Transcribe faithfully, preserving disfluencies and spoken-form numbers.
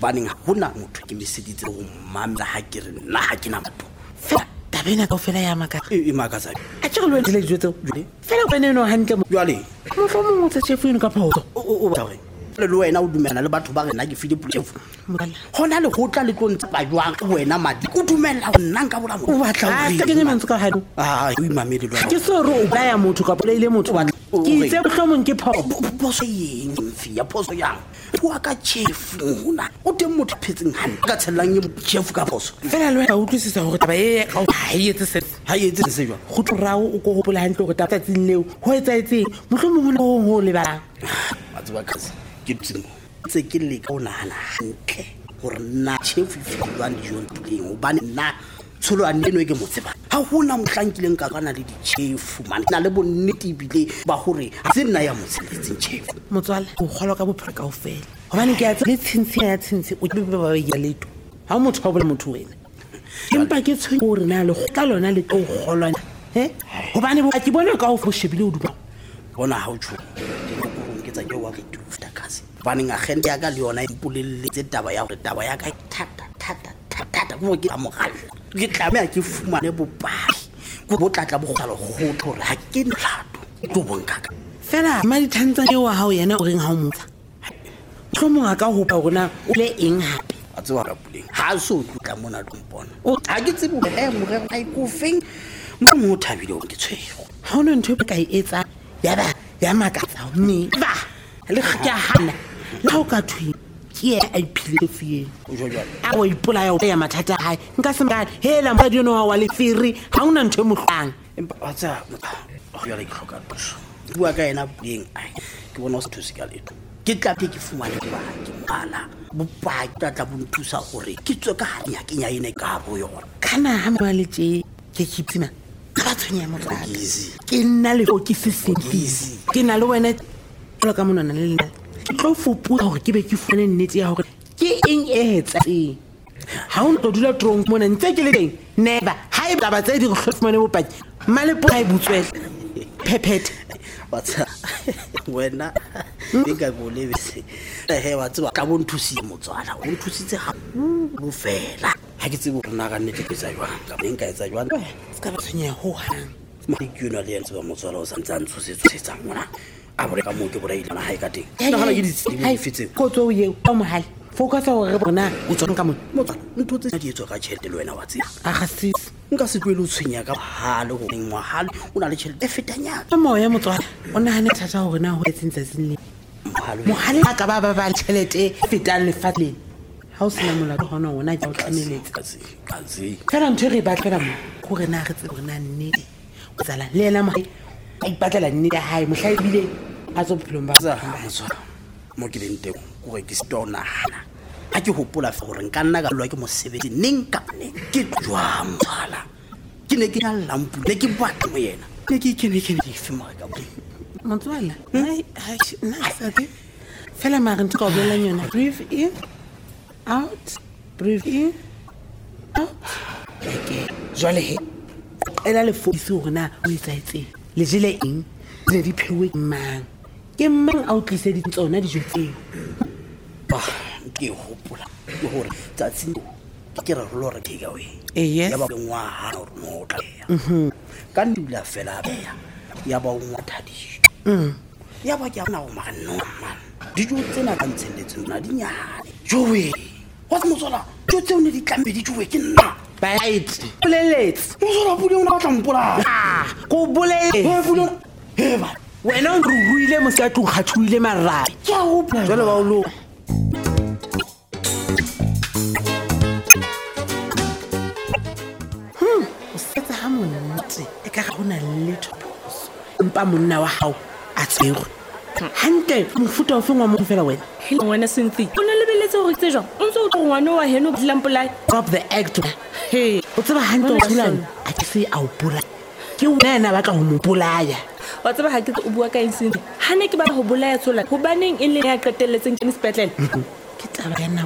baneng hona motho ke meseditse go mamela ha ke re nna ha ke na motho fela tabena ka fela ya maka e makatsa a tšego le wentile dijo tseo fela bene no hantle mo jwale motho mongwe tsa chef eno ka photo o ba re le wena o dumela le batho ba re nna ke file chef gona le go tla le tlo ntse ba jwang wena madi o dumela go nna nka bola o batla o ke nyemantse ka hano ah o imamedi lo ke so ro o baya motho ka poleile motho ke itse bohlomong ke photo poso yeng mfi ya poso yang wa ka chef hona o teng motho phetseng hantle ka tshelang ye chef ka poso fela le wena o tlisisa gore taba e ka ha etse se ha etse se jwa go tlorawo o go gopola hantle go taba tsatsing leo ho etsa etseng mohlomong ho ho le ba a tswa ka ke tsimo tse ke le ka ona hana hantle gore nna chef ifilwa dijong tuleng o bane nna tsholo a neno ke motseba ha hona mohlankileng ka kana le di chef man na le bonnete bile ba gore a se nna ya motseletseng chef motswala o kgolwa ka bophelo ka ofela hobane ke a tse le tshintsi ya tshintsi o be ba ba ya leto ha motho ha bole motho wena empa ke tshwe gore na le go tla lona le go kgolwana he hobane ba ke bona ka o foshebile o duba bona ha o tsho ke tsa ke wa ke tufuta kasi baneng a gente ya ka le yona ipoleletse taba ya gore taba ya ka thata thata thata go ke amogala ke tlamea ke fumane bopaki go botlatla bogalo go thore ha ke nhlato go bonkaka fela ma di thantsa ke wa hao yena o reng ha o motsa tlomonga ka hopa gona o le eng hape a tsewa ka puleng ha so tla mona dompona o ha ke tsebo le mo re ai go feng mo mo thabile o ke tshwego ha ona ntho e ka e etsa ya ba ya makatsa mme ba le ga hana la o ka thwi ke a iphile fie o jo jwa a o ipola ya mathata hae nka se mka hela mpa dino wa le firi ha una ntho e mohlang empa a tsa o ya le tlhoka puso bua ka ena puleng ai ke bona o se thusi ka leto ke tla ke fumane ba ke mala bopaki tla tla bonthusa gore ke tswe ka hanya ke nya ene ka bo yona kana ha mwa le tse ke kiptima ka tshwenya mo tla easy ke nna le go ke sesenti ke na le wena lo ka monana le nna ke tlo fopula gore ke be ke fune nnete ya gore ke eng e etsa eng ha o ntlo dula tronk mona ntse ke le teng never ha e taba tse di go hlofumane bopaki malepo ha e butswela phephethe batsa wena e ka go lebese he wa tswa ka bonthusi motswala o nthusitse ha bo fela ha ke tsebo rena ka nnete ke tsa jwang ka neng ka etsa jwang ska ba tshwenya ho hang mo ke yona le ntse ba motswala o santsa ntshosetse tsetsa ngwana a bore ka mo ke bora ilana ha e ka teng nna gana ke di hai fitseng ko tso ye o mohale focus o re bona o tsong ka mo motswala ntotse di etswa ka tšhelete le wena wa tsela a ga sis nka se tloele o tshwenya ka hale go neng mohale o na le tšhelete e fetanyana ka moya motswala o nahane thata gore na ho etseng tsatsing le mohale a ka ba ba ba tšhelete e fetang lefatleng ha o sena molato gona ona ke o tlameletse kasi kasi fela ntho re batlela mo gore na re tse gore na nnete o tsala le ena mo a ipatlela nnete ya hae mohlai bile a tso philong ba sa motswala mo ke leng teng go ke stona hana a ke hopola fa gore nka nna ka lwa ke mosebetsi neng ka ne ke jwang tsala ke ne ke na lampu ne ke batla mo yena ne ke ke ne ke di fima ka bo motswala ai ai na sa ke fela ma re ntse ka bolela yona breathe in out breathe in out okay jwale he ela le fofisi gore na o itsaetse le jele eng le di phewe mang ke mang a o tlisedi tsona dijo tseo ba ke hopola ke gore tsatsing ke re lo re ke ga we yes ya ba ngwa ha no no tla mhm ka ndula fela beya ya ba ngwa thadi mm ya ba ke na go ma no man dijo tsena ka ntshelletse na di nyane jowe wa mosola jo tse o ne di tlambe di jowe ke nna bait boleletse mosola pudi ona batla mpola ah go bolele he pudi he ba wena o ruile mo sa tlo khathuile marra ya o jole ba o lo hm o setsa ha monate e ka ga ona le thoposo mpa monna wa hao a tsego hante mofuta o fengwa mo fela wena ngwana Cynthia o ne lebeletse gore tse jang o ntse o tlo ngwana wa heno dilampolai drop the act hey o tseba hante o thulana a ke se a o pola ke wena ba ka go mo polaya wa tseba ha ke o bua ka eng Cynthia ha ne ke ba go bolaya tsola go baneng e le ya qetelletseng ke sepetlele ke taba ya